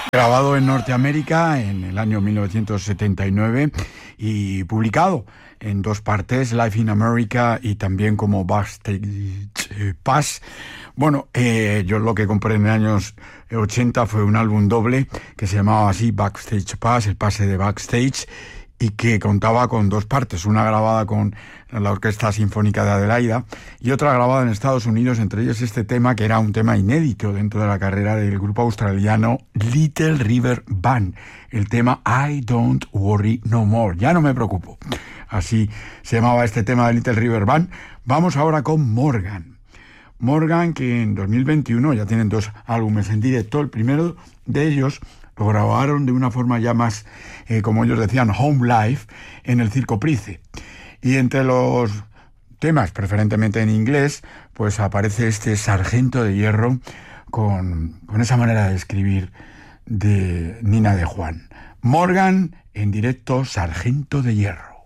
Grabado en Norteamérica en el año 1979 y publicado en dos partes, Live in America y también como Backstage Pass. Bueno, yo lo que compré en los años 80 fue un álbum doble que se llamaba así Backstage Pass, el pase de Backstage, y que contaba con dos partes, una grabada con la Orquesta Sinfónica de Adelaida y otra grabada en Estados Unidos, entre ellos este tema que era un tema inédito dentro de la carrera del grupo australiano Little River Band, el tema I Don't Worry No More, ya no me preocupo, así se llamaba este tema de Little River Band. Vamos ahora con Morgan, que en 2021 ya tienen dos álbumes en directo. El primero de ellos lo grabaron de una forma ya más, como ellos decían, home live, en el Circo Price. Y entre los temas, preferentemente en inglés, pues aparece este Sargento de Hierro con esa manera de escribir de Nina de Juan. Morgan, en directo, Sargento de Hierro.